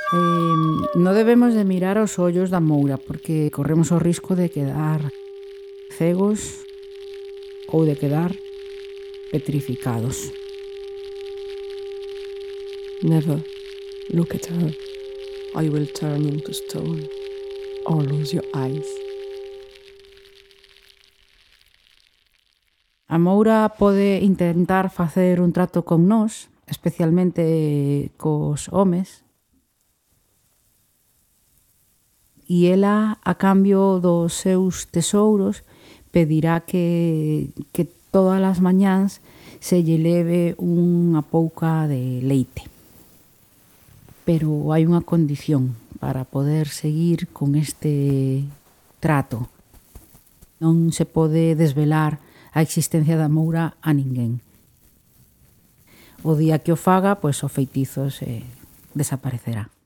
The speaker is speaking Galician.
Non debemos de mirar aos ollos da moura porque corremos o risco de quedar cegos ou de quedar petrificados. Never look at her, or you will turn into stone or lose your eyes. A moura pode intentar facer un trato con nós, especialmente cos homes, e ela, a cambio dos seus tesouros, pedirá que todas as mañáns se lle leve unha pouca de leite. Pero hai unha condición para poder seguir con este trato. Non se pode desvelar a existencia da moura a ninguén. O día que o faga, pois o feitizo se desaparecerá.